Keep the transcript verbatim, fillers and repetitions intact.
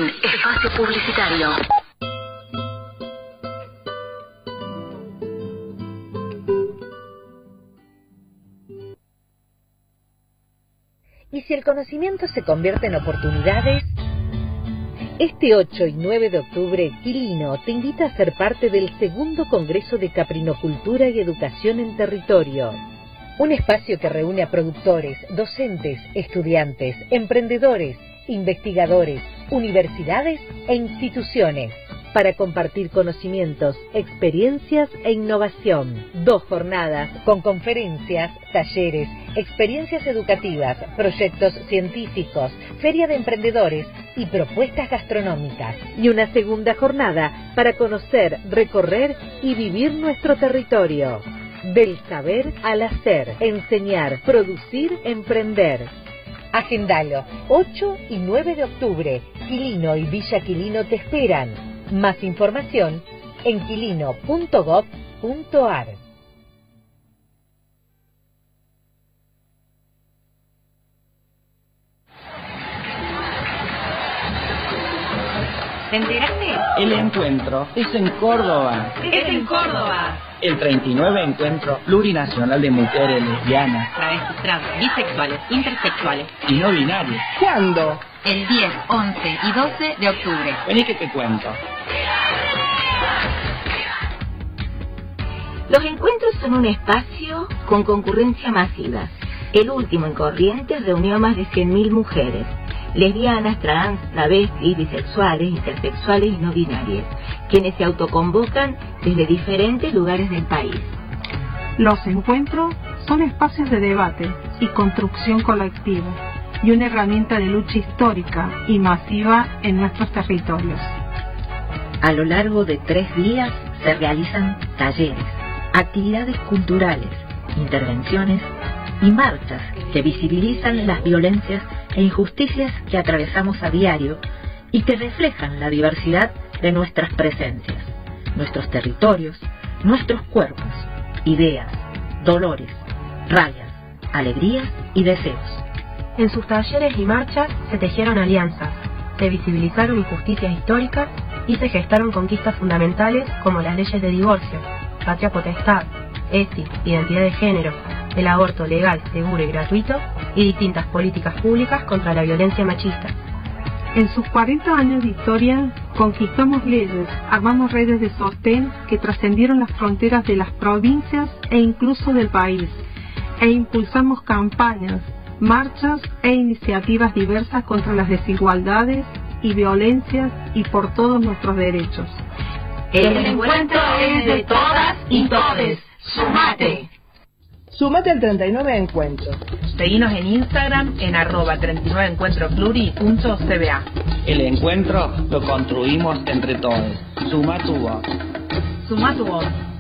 Fin. Espacio publicitario. ¿Y si el conocimiento se convierte en oportunidades? Este ocho y nueve de octubre, Quilino te invita a ser parte del segundo Congreso de Caprinocultura y Educación en Territorio. Un espacio que reúne a productores, docentes, estudiantes, emprendedores, investigadores, universidades e instituciones para compartir conocimientos, experiencias e innovación. Dos jornadas con conferencias, talleres, experiencias educativas, proyectos científicos, feria de emprendedores y propuestas gastronómicas. Y una segunda jornada para conocer, recorrer y vivir nuestro territorio. Del saber al hacer, enseñar, producir, emprender. Agendalo, ocho y nueve de octubre, Quilino y Villa Quilino te esperan. Más información en quilino punto gob punto ar. ¿Te enteraste? El encuentro es en Córdoba. Es en Córdoba. El treinta y nueve Encuentro Plurinacional de Mujeres Lesbianas, Travestis, trans, bisexuales, intersexuales y no binarias. ¿Cuándo? El diez, once y doce de octubre. Vení que te cuento. Los encuentros son un espacio con concurrencia masiva. El último en Corrientes reunió a más de cien mil mujeres, lesbianas, trans, travestis, bisexuales, intersexuales y no binarias, quienes se autoconvocan desde diferentes lugares del país. Los encuentros son espacios de debate y construcción colectiva y una herramienta de lucha histórica y masiva en nuestros territorios. A lo largo de tres días se realizan talleres, actividades culturales, intervenciones y marchas que visibilizan las violencias e injusticias que atravesamos a diario y que reflejan la diversidad de nuestras presencias, nuestros territorios, nuestros cuerpos, ideas, dolores, rabias, alegrías y deseos. En sus talleres y marchas se tejieron alianzas, se visibilizaron injusticias históricas y se gestaron conquistas fundamentales como las leyes de divorcio, patria potestad, E S I, identidad de género, el aborto legal, seguro y gratuito y distintas políticas públicas contra la violencia machista. En sus cuarenta años de historia, conquistamos leyes, armamos redes de sostén que trascendieron las fronteras de las provincias e incluso del país, e impulsamos campañas, marchas e iniciativas diversas contra las desigualdades y violencias y por todos nuestros derechos. El encuentro es de todas y todes. ¡Sumate! Sumate al treinta y nueve Encuentro. Seguinos en Instagram en arroba treinta y nueve encuentro pluri punto c b a. El encuentro lo construimos entre todos. Suma tu voz. Suma tu voz.